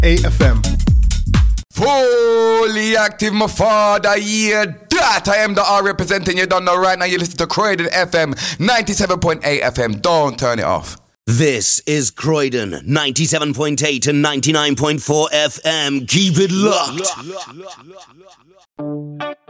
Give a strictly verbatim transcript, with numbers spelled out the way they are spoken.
eight F M. Fully active, my father, yeah, that I am the R representing you. Don't know right now. You listen to Croydon F M, ninety-seven point eight F M. Don't turn it off. This is Croydon, ninety-seven point eight and ninety-nine point four F M. Keep it locked.